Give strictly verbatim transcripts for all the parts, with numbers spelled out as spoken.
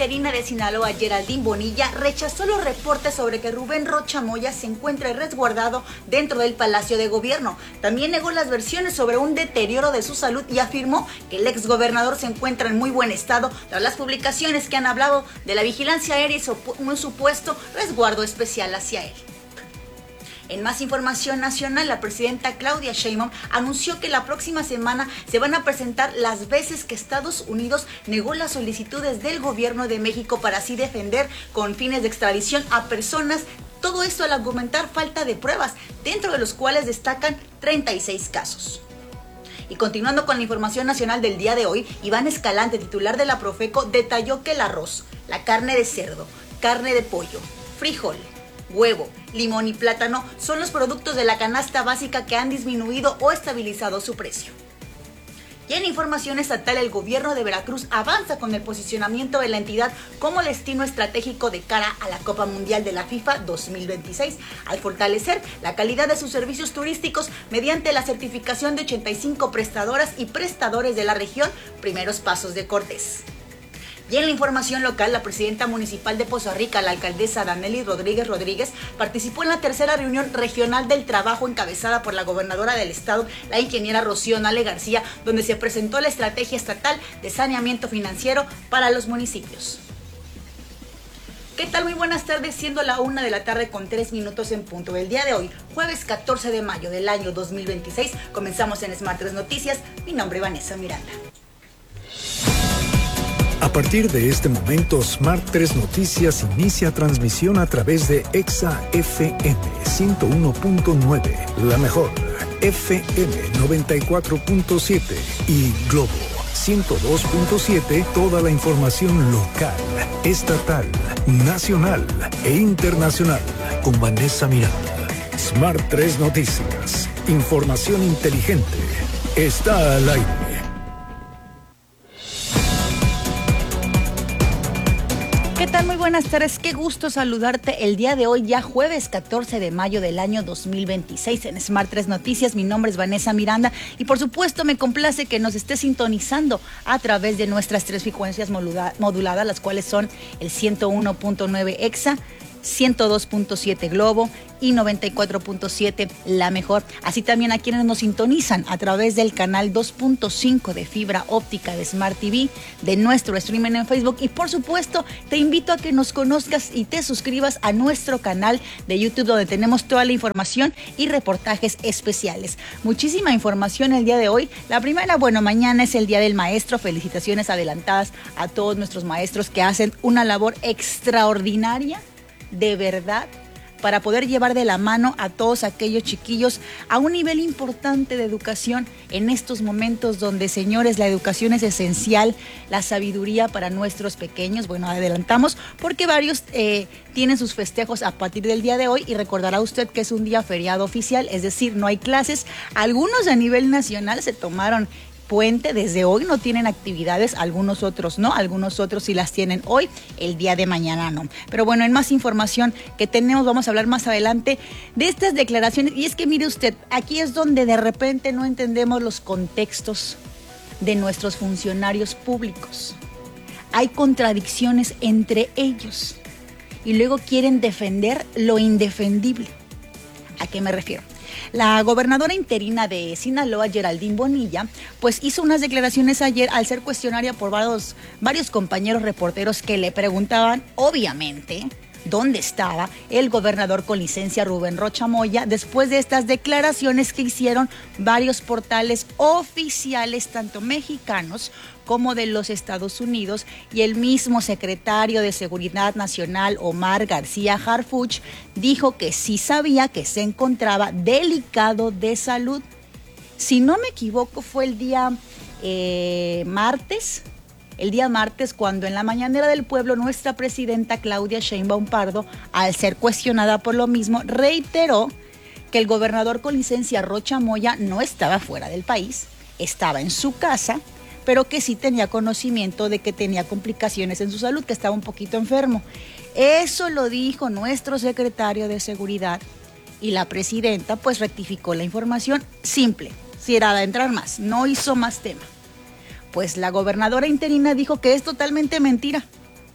interina de Sinaloa, Geraldine Bonilla, rechazó los reportes sobre que Rubén Rocha Moya se encuentra resguardado dentro del Palacio de Gobierno. También negó las versiones sobre un deterioro de su salud y afirmó que el exgobernador se encuentra en muy buen estado tras las publicaciones que han hablado de la vigilancia aérea y un supuesto resguardo especial hacia él. En más información nacional, la presidenta Claudia Sheinbaum anunció que la próxima semana se van a presentar las veces que Estados Unidos negó las solicitudes del gobierno de México para así defender con fines de extradición a personas. Todo esto al argumentar falta de pruebas, dentro de los cuales destacan treinta y seis casos. Y continuando con la información nacional del día de hoy, Iván Escalante, titular de la Profeco, detalló que el arroz, la carne de cerdo, carne de pollo, frijol, huevo, limón y plátano son los productos de la canasta básica que han disminuido o estabilizado su precio. Y en información estatal, el gobierno de Veracruz avanza con el posicionamiento de la entidad como destino estratégico de cara a la Copa Mundial de la FIFA dos mil veintiséis, al fortalecer la calidad de sus servicios turísticos mediante la certificación de ochenta y cinco prestadoras y prestadores de la región, primeros pasos de Cortés. Y en la información local, la presidenta municipal de Poza Rica, la alcaldesa Danely Rodríguez Rodríguez, participó en la tercera reunión regional del trabajo encabezada por la gobernadora del estado, la ingeniera Rocío Nale García, donde se presentó la estrategia estatal de saneamiento financiero para los municipios. ¿Qué tal? Muy buenas tardes, siendo la una de la tarde con tres minutos en punto. El día de hoy, jueves catorce de mayo del año dos mil veintiséis, comenzamos en Smart tres Noticias. Mi nombre es Vanessa Miranda. A partir de este momento, Smart tres Noticias inicia transmisión a través de Exa F M ciento uno punto nueve, la mejor, F M noventa y cuatro punto siete y Globo ciento dos punto siete, toda la información local, estatal, nacional e internacional con Vanessa Miranda. Smart tres Noticias, información inteligente, está al aire. ¿Qué tal? Muy buenas tardes, qué gusto saludarte el día de hoy, ya jueves catorce de mayo del año dos mil veintiséis en Smart tres Noticias. Mi nombre es Vanessa Miranda y por supuesto me complace que nos esté sintonizando a través de nuestras tres frecuencias modula- moduladas, las cuales son el ciento uno punto nueve Exa, ciento dos punto siete Globo y noventa y cuatro punto siete La Mejor. Así también a quienes nos sintonizan a través del canal dos punto cinco de fibra óptica de Smart T V, de nuestro streaming en Facebook y por supuesto te invito a que nos conozcas y te suscribas a nuestro canal de YouTube, donde tenemos toda la información y reportajes especiales. Muchísima información el día de hoy. La primera, bueno, mañana es el Día del Maestro. Felicitaciones adelantadas a todos nuestros maestros que hacen una labor extraordinaria, de verdad, para poder llevar de la mano a todos aquellos chiquillos a un nivel importante de educación en estos momentos donde, señores, la educación es esencial, la sabiduría para nuestros pequeños. Bueno, adelantamos porque varios eh, tienen sus festejos a partir del día de hoy y recordará usted que es un día feriado oficial, es decir, no hay clases. Algunos a nivel nacional se tomaron puente desde hoy, no tienen actividades, algunos otros no, algunos otros sí las tienen hoy, el día de mañana no. Pero bueno, en más información que tenemos, vamos a hablar más adelante de estas declaraciones. Y es que mire usted, aquí es donde de repente no entendemos los contextos de nuestros funcionarios públicos. Hay contradicciones entre ellos y luego quieren defender lo indefendible. ¿A qué me refiero? La gobernadora interina de Sinaloa, Geraldine Bonilla, pues hizo unas declaraciones ayer al ser cuestionaria por varios, varios compañeros reporteros que le preguntaban, obviamente, dónde estaba el gobernador con licencia Rubén Rocha Moya después de estas declaraciones que hicieron varios portales oficiales, tanto mexicanos como de los Estados Unidos, y el mismo secretario de Seguridad Nacional, Omar García Harfuch, dijo que sí sabía que se encontraba delicado de salud. Si no me equivoco, fue el día eh, martes, el día martes, cuando en la mañanera del pueblo nuestra presidenta Claudia Sheinbaum Pardo, al ser cuestionada por lo mismo, reiteró que el gobernador con licencia Rocha Moya no estaba fuera del país, estaba en su casa, pero que sí tenía conocimiento de que tenía complicaciones en su salud, que estaba un poquito enfermo. Eso lo dijo nuestro secretario de Seguridad y la presidenta pues rectificó la información simple, si era de entrar más, no hizo más tema. Pues la gobernadora interina dijo que es totalmente mentira,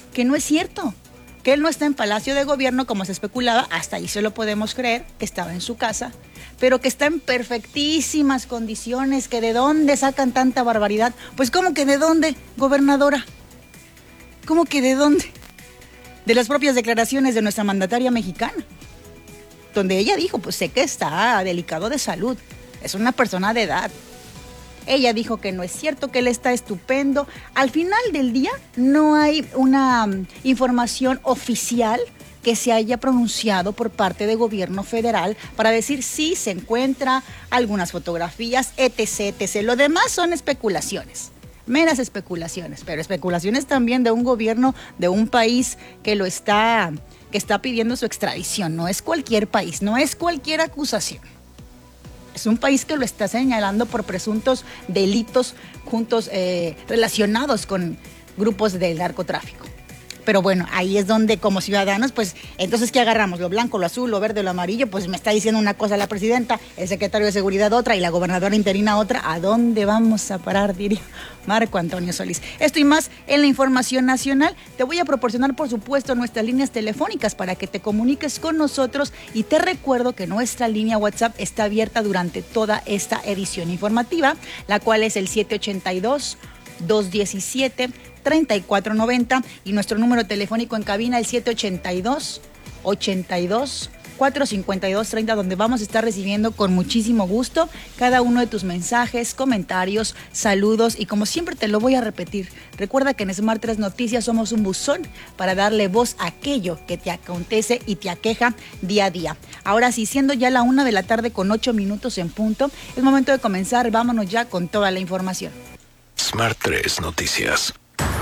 que no es cierto, que él no está en Palacio de Gobierno como se especulaba, hasta ahí se lo podemos creer, que estaba en su casa, pero que está en perfectísimas condiciones, que de dónde sacan tanta barbaridad. Pues ¿cómo que de dónde, gobernadora? ¿Cómo que de dónde? De las propias declaraciones de nuestra mandataria mexicana, donde ella dijo, pues sé que está delicado de salud, es una persona de edad. Ella dijo que no es cierto, que él está estupendo. Al final del día no hay una um, información oficial que se haya pronunciado por parte del gobierno federal para decir si se encuentra algunas fotografías, etc, etcétera. Lo demás son especulaciones, meras especulaciones, pero especulaciones también de un gobierno de un país que lo está, que está pidiendo su extradición. No es cualquier país, no es cualquier acusación. Es un país que lo está señalando por presuntos delitos juntos eh, relacionados con grupos del narcotráfico. Pero bueno, ahí es donde como ciudadanos, pues, entonces, ¿qué agarramos? ¿Lo blanco, lo azul, lo verde, lo amarillo? Pues me está diciendo una cosa la presidenta, el secretario de Seguridad otra y la gobernadora interina otra. ¿A dónde vamos a parar? Diría Marco Antonio Solís. Esto y más en la información nacional. Te voy a proporcionar, por supuesto, nuestras líneas telefónicas para que te comuniques con nosotros, y te recuerdo que nuestra línea WhatsApp está abierta durante toda esta edición informativa, la cual es el siete ochenta y dos, dos diecisiete, treinta y cuatro noventa, y nuestro número telefónico en cabina el siete ochenta y dos, ochenta y dos, cuatrocientos cincuenta y dos treinta, donde vamos a estar recibiendo con muchísimo gusto cada uno de tus mensajes, comentarios, saludos, y como siempre te lo voy a repetir, recuerda que en Smart tres Noticias somos un buzón para darle voz a aquello que te acontece y te aqueja día a día. Ahora sí, siendo ya la una de la tarde con ocho minutos en punto, es momento de comenzar. Vámonos ya con toda la información. Smart tres Noticias.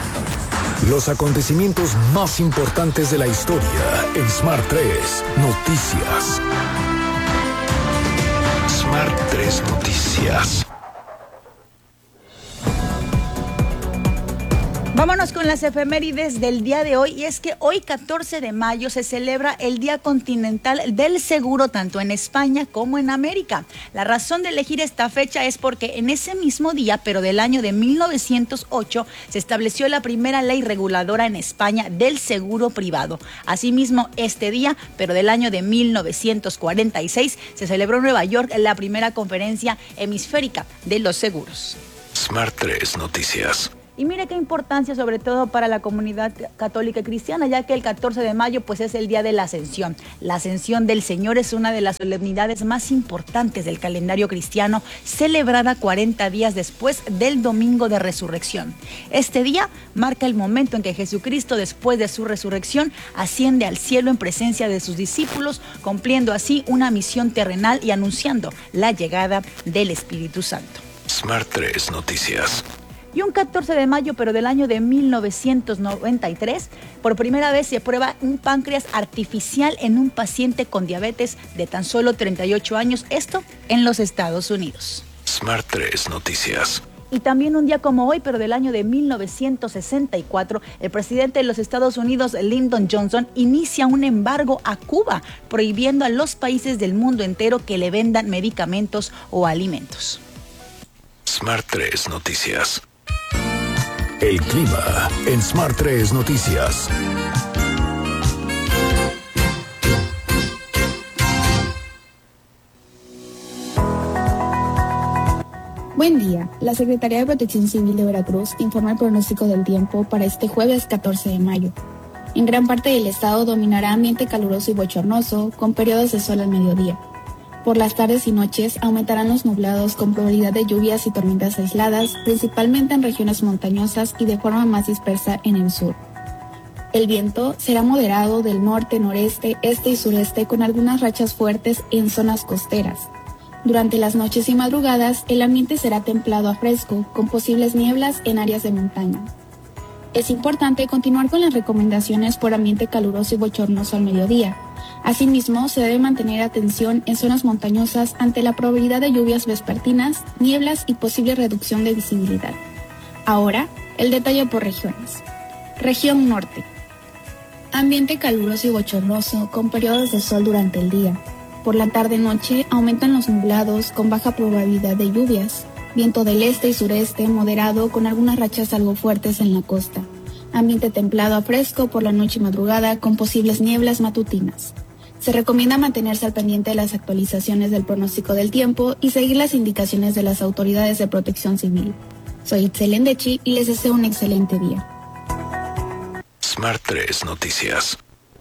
Los acontecimientos más importantes de la historia en Smart tres Noticias. Smart tres Noticias. Vámonos con las efemérides del día de hoy, y es que hoy catorce de mayo se celebra el Día Continental del Seguro tanto en España como en América. La razón de elegir esta fecha es porque en ese mismo día, pero del año de mil novecientos ocho, se estableció la primera ley reguladora en España del seguro privado. Asimismo, este día, pero del año de mil novecientos cuarenta y seis, se celebró en Nueva York la primera conferencia hemisférica de los seguros. Smart tres Noticias. Y mire qué importancia, sobre todo para la comunidad católica y cristiana, ya que el catorce de mayo pues es el día de la Ascensión. La Ascensión del Señor es una de las solemnidades más importantes del calendario cristiano, celebrada cuarenta días después del Domingo de Resurrección. Este día marca el momento en que Jesucristo, después de su resurrección, asciende al cielo en presencia de sus discípulos, cumpliendo así una misión terrenal y anunciando la llegada del Espíritu Santo. Smart tres Noticias. Y un catorce de mayo, pero del año de mil novecientos noventa y tres, por primera vez se prueba un páncreas artificial en un paciente con diabetes de tan solo treinta y ocho años, esto en los Estados Unidos. Smart tres Noticias. Y también un día como hoy, pero del año de mil novecientos sesenta y cuatro, el presidente de los Estados Unidos, Lyndon Johnson, inicia un embargo a Cuba, prohibiendo a los países del mundo entero que le vendan medicamentos o alimentos. Smart tres Noticias. El clima en Smart tres Noticias. Buen día. La Secretaría de Protección Civil de Veracruz informa el pronóstico del tiempo para este jueves catorce de mayo. En gran parte del estado dominará ambiente caluroso y bochornoso, con periodos de sol al mediodía. Por las tardes y noches aumentarán los nublados con probabilidad de lluvias y tormentas aisladas, principalmente en regiones montañosas y de forma más dispersa en el sur. El viento será moderado del norte, noreste, este y sureste, con algunas rachas fuertes en zonas costeras. Durante las noches y madrugadas, el ambiente será templado a fresco, con posibles nieblas en áreas de montaña. Es importante continuar con las recomendaciones por ambiente caluroso y bochornoso al mediodía. Asimismo, se debe mantener atención en zonas montañosas ante la probabilidad de lluvias vespertinas, nieblas y posible reducción de visibilidad. Ahora, el detalle por regiones. Región Norte. Ambiente caluroso y bochornoso con periodos de sol durante el día. Por la tarde-noche aumentan los nublados con baja probabilidad de lluvias. Viento del este y sureste moderado con algunas rachas algo fuertes en la costa. Ambiente templado a fresco por la noche y madrugada con posibles nieblas matutinas. Se recomienda mantenerse al pendiente de las actualizaciones del pronóstico del tiempo y seguir las indicaciones de las autoridades de protección civil. Soy Itzel Endechi y les deseo un excelente día. Smart tres Noticias.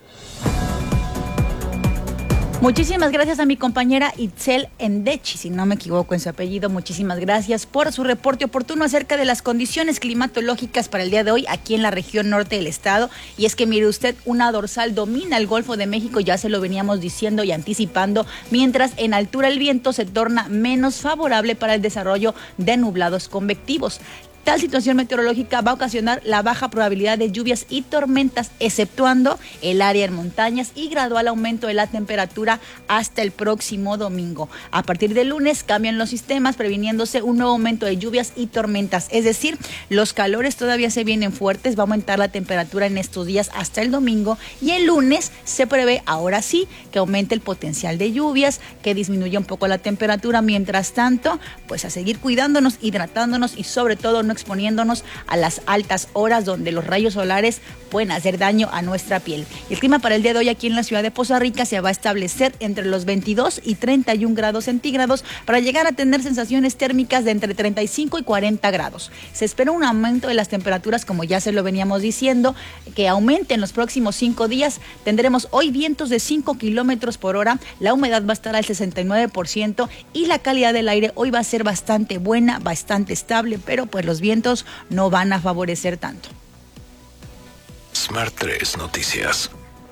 Muchísimas gracias a mi compañera Itzel Endechi, si no me equivoco en su apellido. Muchísimas gracias por su reporte oportuno acerca de las condiciones climatológicas para el día de hoy aquí en la región norte del estado. Y es que mire usted, una dorsal domina el Golfo de México, ya se lo veníamos diciendo y anticipando, mientras en altura el viento se torna menos favorable para el desarrollo de nublados convectivos. Tal situación meteorológica va a ocasionar la baja probabilidad de lluvias y tormentas, exceptuando el área en montañas, y gradual aumento de la temperatura hasta el próximo domingo. A partir del lunes cambian los sistemas, previniéndose un nuevo aumento de lluvias y tormentas. Es decir, los calores todavía se vienen fuertes, va a aumentar la temperatura en estos días hasta el domingo, y el lunes se prevé, ahora sí, que aumente el potencial de lluvias, que disminuya un poco la temperatura. Mientras tanto, pues a seguir cuidándonos, hidratándonos y sobre todo no exponiéndonos a las altas horas donde los rayos solares pueden hacer daño a nuestra piel. El clima para el día de hoy aquí en la ciudad de Poza Rica se va a establecer entre los veintidós y treinta y un grados centígrados para llegar a tener sensaciones térmicas de entre treinta y cinco y cuarenta grados. Se espera un aumento de las temperaturas, como ya se lo veníamos diciendo, que aumente en los próximos cinco días. Tendremos hoy vientos de cinco kilómetros por hora, la humedad va a estar al sesenta y nueve por ciento y la calidad del aire hoy va a ser bastante buena, bastante estable, pero pues los vientos no van a favorecer tanto. Smart tres Noticias.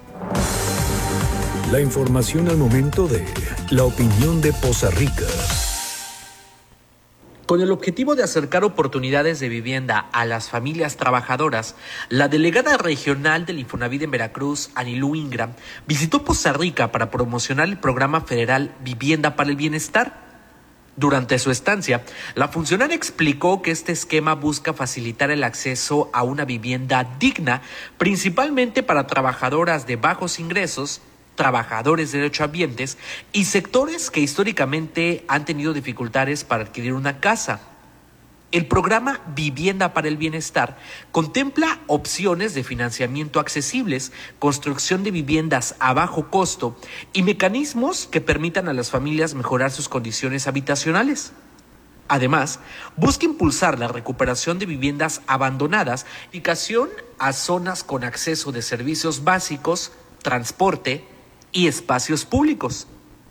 La información al momento de la opinión de Poza Rica. Con el objetivo de acercar oportunidades de vivienda a las familias trabajadoras, la delegada regional del Infonavit en Veracruz, Anilú Ingram, visitó Poza Rica para promocionar el programa federal Vivienda para el Bienestar. Durante su estancia, la funcionaria explicó que este esquema busca facilitar el acceso a una vivienda digna, principalmente para trabajadoras de bajos ingresos, trabajadores de derechohabientes y sectores que históricamente han tenido dificultades para adquirir una casa. El programa Vivienda para el Bienestar contempla opciones de financiamiento accesibles, construcción de viviendas a bajo costo y mecanismos que permitan a las familias mejorar sus condiciones habitacionales. Además, busca impulsar la recuperación de viviendas abandonadas, dedicación a zonas con acceso de servicios básicos, transporte y espacios públicos.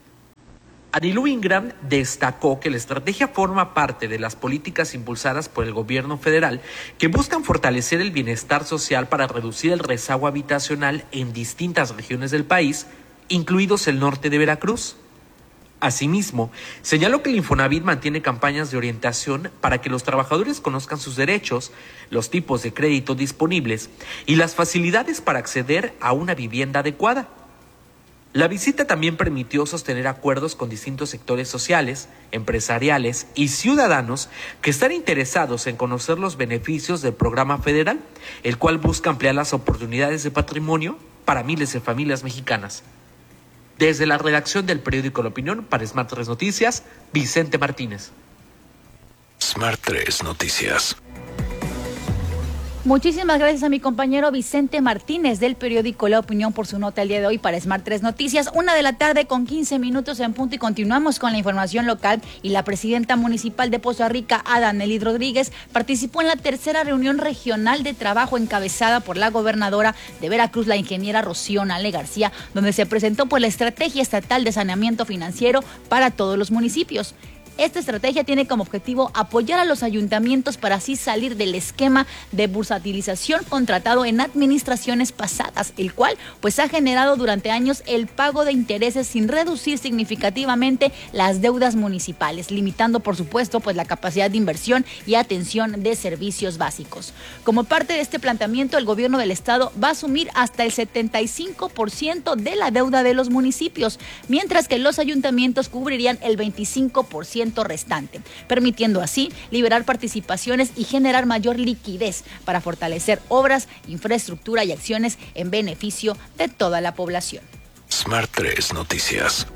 Anilú Ingram destacó que la estrategia forma parte de las políticas impulsadas por el gobierno federal que buscan fortalecer el bienestar social para reducir el rezago habitacional en distintas regiones del país, incluidos el norte de Veracruz. Asimismo, señaló que el Infonavit mantiene campañas de orientación para que los trabajadores conozcan sus derechos, los tipos de crédito disponibles y las facilidades para acceder a una vivienda adecuada. La visita también permitió sostener acuerdos con distintos sectores sociales, empresariales y ciudadanos que están interesados en conocer los beneficios del programa federal, el cual busca ampliar las oportunidades de patrimonio para miles de familias mexicanas. Desde la redacción del periódico La Opinión para Smart tres Noticias, Vicente Martínez. Smart tres Noticias. Muchísimas gracias a mi compañero Vicente Martínez del periódico La Opinión por su nota el día de hoy para Smart tres Noticias. Una de la tarde con quince minutos en punto y continuamos con la información local. Y la presidenta municipal de Poza Rica, Ada Nelly Rodríguez, participó en la tercera reunión regional de trabajo encabezada por la gobernadora de Veracruz, la ingeniera Rocío Nale García, donde se presentó pues la estrategia estatal de saneamiento financiero para todos los municipios. Esta estrategia tiene como objetivo apoyar a los ayuntamientos para así salir del esquema de bursatilización contratado en administraciones pasadas, el cual pues ha generado durante años el pago de intereses sin reducir significativamente las deudas municipales, limitando por supuesto pues la capacidad de inversión y atención de servicios básicos. Como parte de este planteamiento, el gobierno del estado va a asumir hasta el setenta y cinco por ciento de la deuda de los municipios, mientras que los ayuntamientos cubrirían el veinticinco por ciento restante, permitiendo así liberar participaciones y generar mayor liquidez para fortalecer obras, infraestructura y acciones en beneficio de toda la población. Smart tres Noticias.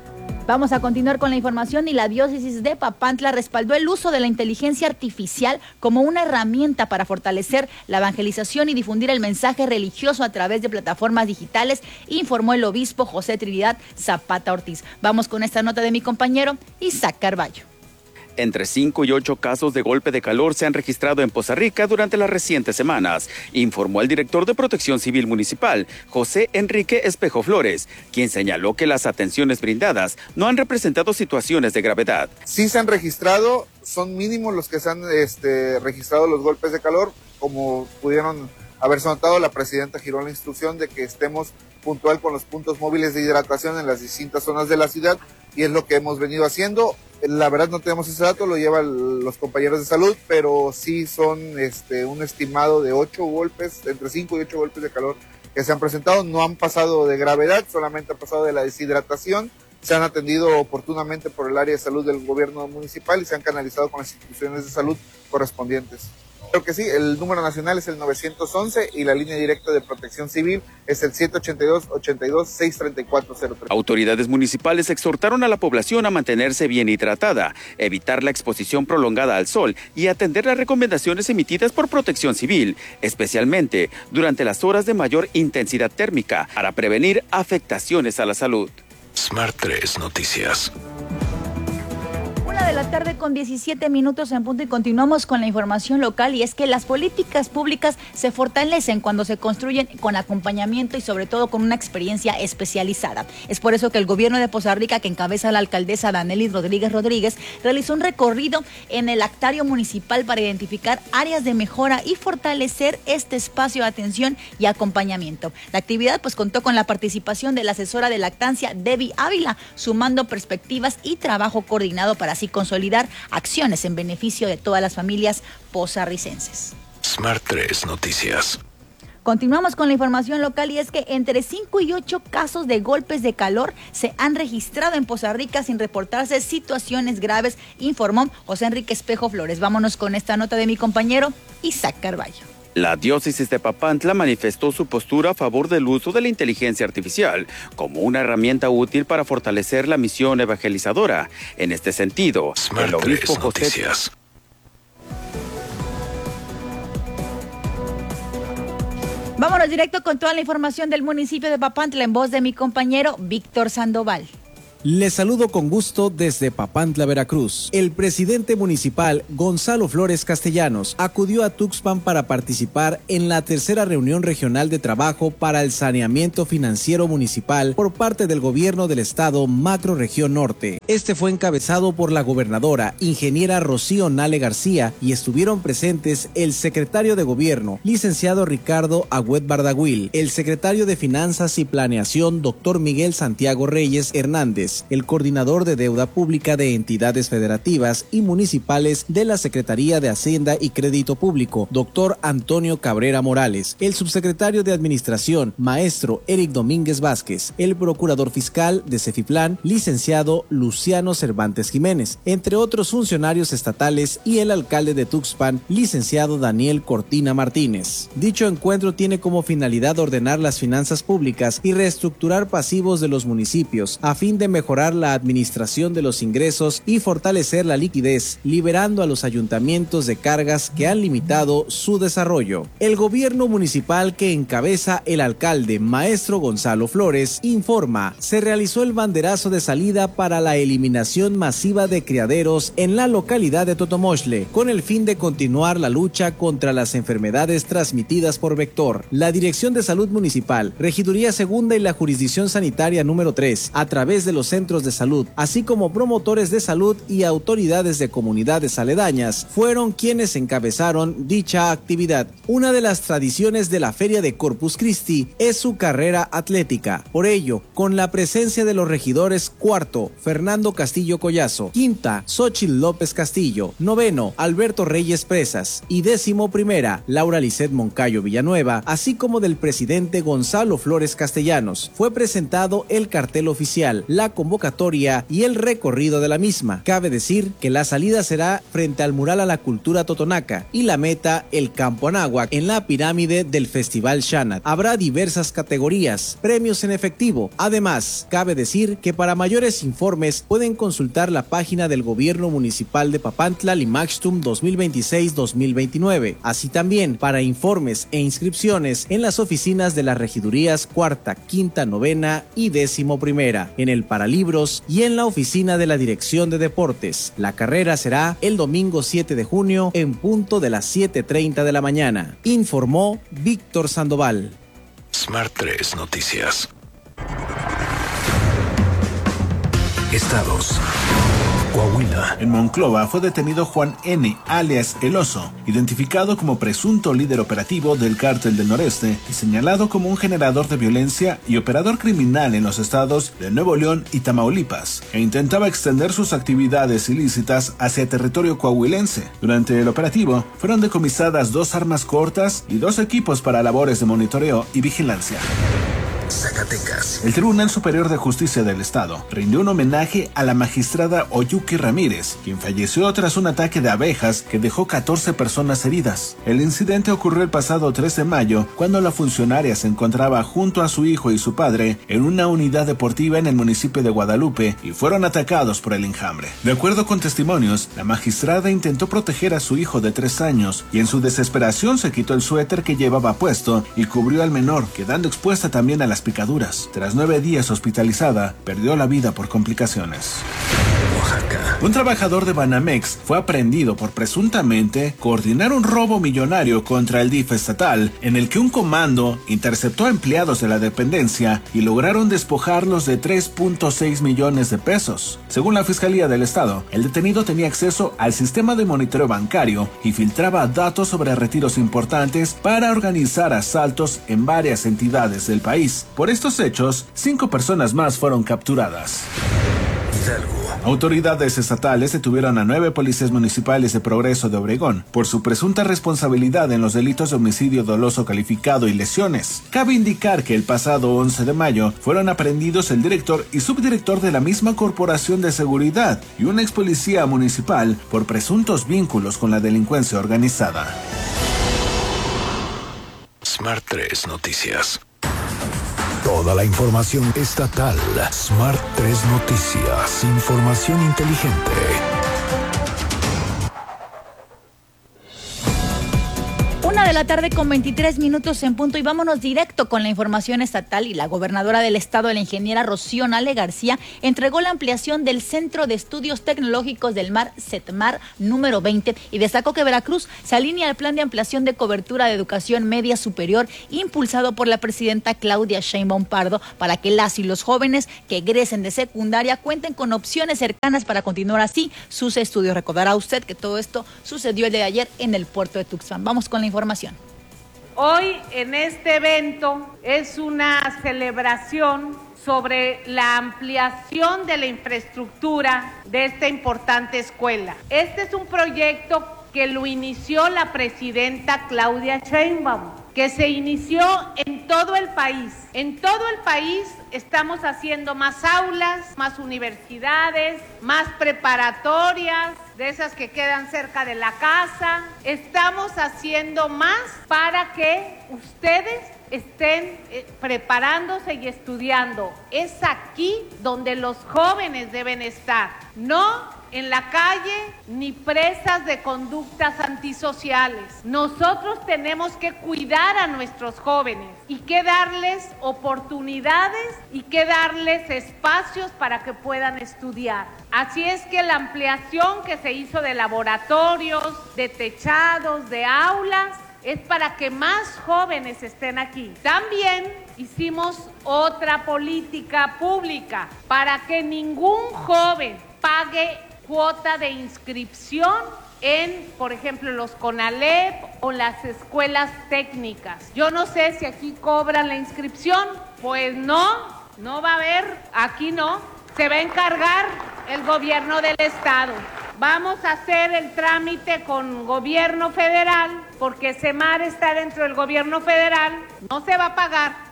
Vamos a continuar con la información y la diócesis de Papantla respaldó el uso de la inteligencia artificial como una herramienta para fortalecer la evangelización y difundir el mensaje religioso a través de plataformas digitales, informó el obispo José Trinidad Zapata Ortiz. Vamos con esta nota de mi compañero Isaac Carballo. Entre cinco y ocho casos de golpe de calor se han registrado en Poza Rica durante las recientes semanas, informó el director de Protección Civil Municipal, José Enrique Espejo Flores, quien señaló que las atenciones brindadas no han representado situaciones de gravedad. Sí se han registrado, son mínimos los que se han este, registrado los golpes de calor, como pudieron haberse notado, la presidenta giró la instrucción de que estemos puntual con los puntos móviles de hidratación en las distintas zonas de la ciudad, y es lo que hemos venido haciendo. La verdad no tenemos ese dato, lo llevan los compañeros de salud, pero sí son este, un estimado de ocho golpes, entre cinco y ocho golpes de calor que se han presentado. No han pasado de gravedad, solamente han pasado de la deshidratación. Se han atendido oportunamente por el área de salud del gobierno municipal y se han canalizado con las instituciones de salud correspondientes. Creo que sí, el número nacional es el novecientos once y la línea directa de Protección Civil es el siete ochenta y dos, ochenta y dos, seiscientos treinta y cuatro cero tres. Autoridades municipales exhortaron a la población a mantenerse bien hidratada, evitar la exposición prolongada al sol y atender las recomendaciones emitidas por Protección Civil, especialmente durante las horas de mayor intensidad térmica, para prevenir afectaciones a la salud. Smart tres Noticias. De la tarde con diecisiete minutos en punto y continuamos con la información local, y es que las políticas públicas se fortalecen cuando se construyen con acompañamiento y sobre todo con una experiencia especializada. Es por eso que el gobierno de Poza Rica, que encabeza la alcaldesa Danelis Rodríguez Rodríguez, realizó un recorrido en el actario municipal para identificar áreas de mejora y fortalecer este espacio de atención y acompañamiento. La actividad pues contó con la participación de la asesora de lactancia Debbie Ávila, sumando perspectivas y trabajo coordinado para así consolidar acciones en beneficio de todas las familias pozarricenses. Smart tres Noticias. Continuamos con la información local, y es que entre cinco y ocho casos de golpes de calor se han registrado en Poza Rica sin reportarse situaciones graves, informó José Enrique Espejo Flores. Vámonos con esta nota de mi compañero Isaac Carballo. La diócesis de Papantla manifestó su postura a favor del uso de la inteligencia artificial como una herramienta útil para fortalecer la misión evangelizadora. En este sentido, Smart el obispo tres José... Noticias. Vámonos directo con toda la información del municipio de Papantla en voz de mi compañero Víctor Sandoval. Les saludo con gusto desde Papantla, Veracruz. El presidente municipal, Gonzalo Flores Castellanos, acudió a Tuxpan para participar en la tercera reunión regional de trabajo para el saneamiento financiero municipal por parte del gobierno del estado Macroregión Norte. Este fue encabezado por la gobernadora, ingeniera Rocío Nale García, y estuvieron presentes el secretario de gobierno, licenciado Ricardo Agüed Bardaguil, el secretario de Finanzas y Planeación, doctor Miguel Santiago Reyes Hernández, el coordinador de deuda pública de entidades federativas y municipales de la Secretaría de Hacienda y Crédito Público, doctor Antonio Cabrera Morales, el subsecretario de Administración, maestro Eric Domínguez Vázquez, el procurador fiscal de Cefiplan, licenciado Luciano Cervantes Jiménez, entre otros funcionarios estatales, y el alcalde de Tuxpan, licenciado Daniel Cortina Martínez. Dicho encuentro tiene como finalidad ordenar las finanzas públicas y reestructurar pasivos de los municipios a fin de mejorar la administración de los ingresos y fortalecer la liquidez, liberando a los ayuntamientos de cargas que han limitado su desarrollo. El gobierno municipal, que encabeza el alcalde maestro Gonzalo Flores, informa: se realizó el banderazo de salida para la eliminación masiva de criaderos en la localidad de Totomochle, con el fin de continuar la lucha contra las enfermedades transmitidas por vector. La Dirección de Salud Municipal, Regiduría Segunda y la Jurisdicción Sanitaria número tres, a través de los centros de salud, así como promotores de salud y autoridades de comunidades aledañas, fueron quienes encabezaron dicha actividad. Una de las tradiciones de la Feria de Corpus Christi es su carrera atlética. Por ello, con la presencia de los regidores cuarto, Fernando Castillo Collazo; quinta, Xochitl López Castillo; noveno, Alberto Reyes Presas; y décimo primera, Laura Lisset Moncayo Villanueva, así como del presidente Gonzalo Flores Castellanos, fue presentado el cartel oficial, la convocatoria y el recorrido de la misma. Cabe decir que la salida será frente al mural a la cultura totonaca y la meta el Campo Anáhuac en la pirámide del Festival Xanat. Habrá diversas categorías, premios en efectivo. Además, cabe decir que para mayores informes pueden consultar la página del Gobierno Municipal de Papantla Limaxtum dos mil veintiséis dos mil veintinueve. Así también para informes e inscripciones en las oficinas de las regidurías cuarta, quinta, novena y décimo primera, en el Paralibros y en la oficina de la Dirección de Deportes. La carrera será el domingo siete de junio en punto de las siete treinta de la mañana, informó Víctor Sandoval. Smart tres Noticias. Estados. Coahuila. En Monclova fue detenido Juan N., alias El Oso, identificado como presunto líder operativo del Cártel del Noreste y señalado como un generador de violencia y operador criminal en los estados de Nuevo León y Tamaulipas, e intentaba extender sus actividades ilícitas hacia territorio coahuilense. Durante el operativo, fueron decomisadas dos armas cortas y dos equipos para labores de monitoreo y vigilancia. Zacatecas. El Tribunal Superior de Justicia del Estado rindió un homenaje a la magistrada Oyuki Ramírez, quien falleció tras un ataque de abejas que dejó catorce personas heridas. El incidente ocurrió el pasado tres de mayo, cuando la funcionaria se encontraba junto a su hijo y su padre en una unidad deportiva en el municipio de Guadalupe y fueron atacados por el enjambre. De acuerdo con testimonios, la magistrada intentó proteger a su hijo de tres años y en su desesperación se quitó el suéter que llevaba puesto y cubrió al menor, quedando expuesta también a las picaduras. Tras nueve días hospitalizada, perdió la vida por complicaciones. Oaxaca. Un trabajador de Banamex fue aprehendido por presuntamente coordinar un robo millonario contra el D I F estatal, en el que un comando interceptó a empleados de la dependencia y lograron despojarlos de tres punto seis millones de pesos. Según la Fiscalía del Estado, el detenido tenía acceso al sistema de monitoreo bancario y filtraba datos sobre retiros importantes para organizar asaltos en varias entidades del país. Por estos hechos, cinco personas más fueron capturadas. Hidalgo. Autoridades estatales detuvieron a nueve policías municipales de Progreso de Obregón por su presunta responsabilidad en los delitos de homicidio doloso calificado y lesiones. Cabe indicar que el pasado once de mayo fueron aprehendidos el director y subdirector de la misma corporación de seguridad y un ex policía municipal por presuntos vínculos con la delincuencia organizada. Smart tres Noticias. Toda la información estatal. Smart tres Noticias. Información inteligente. Una de la tarde con veintitrés minutos en punto y vámonos directo con la información estatal. Y la gobernadora del estado, la ingeniera Rocío Nale García, entregó la ampliación del Centro de Estudios Tecnológicos del Mar, CETMAR número veinte, y destacó que Veracruz se alinea al plan de ampliación de cobertura de educación media superior impulsado por la presidenta Claudia Sheinbaum Pardo para que las y los jóvenes que egresen de secundaria cuenten con opciones cercanas para continuar así sus estudios. Recordará usted que todo esto sucedió el día de ayer en el puerto de Tuxpan. Vamos con la información. Hoy en este evento es una celebración sobre la ampliación de la infraestructura de esta importante escuela. Este es un proyecto que lo inició la presidenta Claudia Sheinbaum, que se inició en todo el país. En todo el país estamos haciendo más aulas, más universidades, más preparatorias, de esas que quedan cerca de la casa. Estamos haciendo más para que ustedes estén eh, preparándose y estudiando. Es aquí donde los jóvenes deben estar, no en la calle ni presas de conductas antisociales. Nosotros tenemos que cuidar a nuestros jóvenes y que darles oportunidades y que darles espacios para que puedan estudiar. Así es que la ampliación que se hizo de laboratorios, de techados, de aulas, es para que más jóvenes estén aquí. También hicimos otra política pública para que ningún joven pague cuota de inscripción en, por ejemplo, los CONALEP o las escuelas técnicas. Yo no sé si aquí cobran la inscripción. Pues no, no va a haber, aquí no. Se va a encargar el gobierno del estado. Vamos a hacer el trámite con gobierno federal, porque CEMAR está dentro del gobierno federal, no se va a pagar.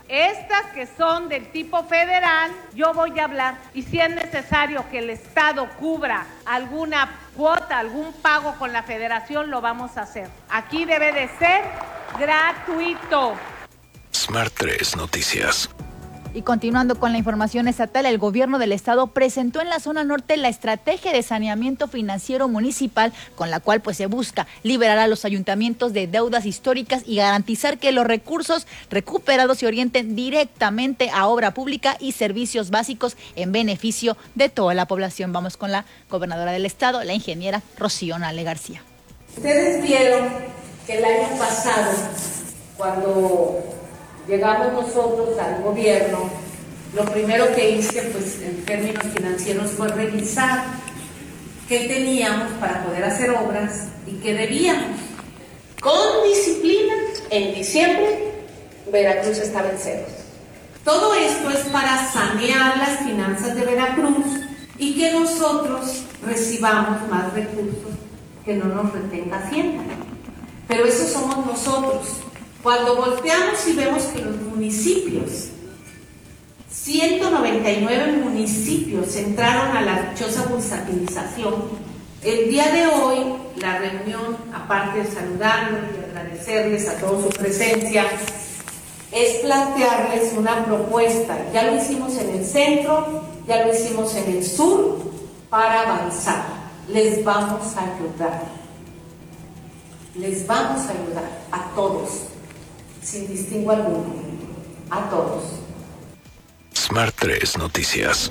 Estas que son del tipo federal, yo voy a hablar, y si es necesario que el Estado cubra alguna cuota, algún pago con la Federación, lo vamos a hacer. Aquí debe de ser gratuito. Smart tres Noticias. Y continuando con la información estatal, el gobierno del estado presentó en la zona norte la estrategia de saneamiento financiero municipal, con la cual pues se busca liberar a los ayuntamientos de deudas históricas y garantizar que los recursos recuperados se orienten directamente a obra pública y servicios básicos en beneficio de toda la población. Vamos con la gobernadora del estado, la ingeniera Rocío Nale García. Ustedes vieron que el año pasado, cuando llegamos nosotros al gobierno, lo primero que hice, pues en términos financieros, fue revisar qué teníamos para poder hacer obras y qué debíamos. Con disciplina, en diciembre, Veracruz estaba en ceros. Todo esto es para sanear las finanzas de Veracruz y que nosotros recibamos más recursos, que no nos retenga Hacienda. Pero eso somos nosotros. Cuando volteamos y vemos que los municipios, ciento noventa y nueve municipios entraron a la dichosa bursatilización, el día de hoy la reunión, aparte de saludarlos y agradecerles a todos su presencia, es plantearles una propuesta. Ya lo hicimos en el centro, ya lo hicimos en el sur, para avanzar. Les vamos a ayudar. Les vamos a ayudar a todos, sin distingo alguno, a todos. Smart tres Noticias.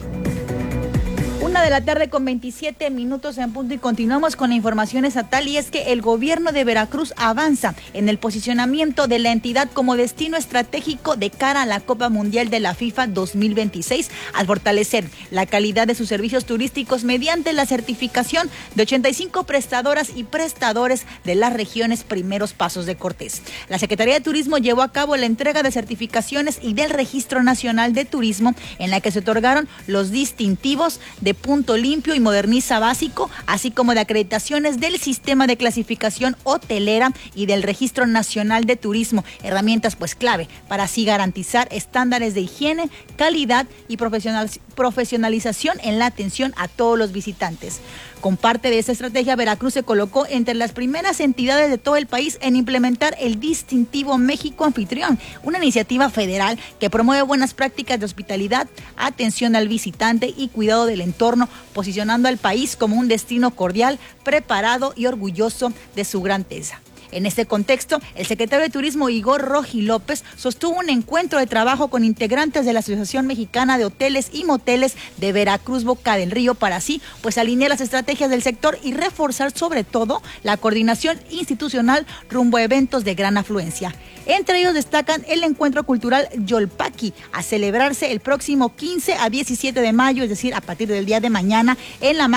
Una de la tarde con veintisiete minutos en punto y continuamos con la información estatal, y es que el gobierno de Veracruz avanza en el posicionamiento de la entidad como destino estratégico de cara a la Copa Mundial de la FIFA dos mil veintiséis, al fortalecer la calidad de sus servicios turísticos mediante la certificación de ochenta y cinco prestadoras y prestadores de las regiones Primeros Pasos de Cortés. La Secretaría de Turismo llevó a cabo la entrega de certificaciones y del Registro Nacional de Turismo, en la que se otorgaron los distintivos de Punto Limpio y Moderniza Básico, así como de acreditaciones del Sistema de Clasificación Hotelera y del Registro Nacional de Turismo, herramientas pues clave para así garantizar estándares de higiene, calidad y profesional, profesionalización en la atención a todos los visitantes. Con parte de esta estrategia, Veracruz se colocó entre las primeras entidades de todo el país en implementar el distintivo México Anfitrión, una iniciativa federal que promueve buenas prácticas de hospitalidad, atención al visitante y cuidado del entorno, posicionando al país como un destino cordial, preparado y orgulloso de su grandeza. En este contexto, el secretario de Turismo Igor Roji López sostuvo un encuentro de trabajo con integrantes de la Asociación Mexicana de Hoteles y Moteles de Veracruz Boca del Río para así pues alinear las estrategias del sector y reforzar sobre todo la coordinación institucional rumbo a eventos de gran afluencia. Entre ellos destacan el encuentro cultural Yolpaqui, a celebrarse el próximo quince a diecisiete de mayo, es decir, a partir del día de mañana, en la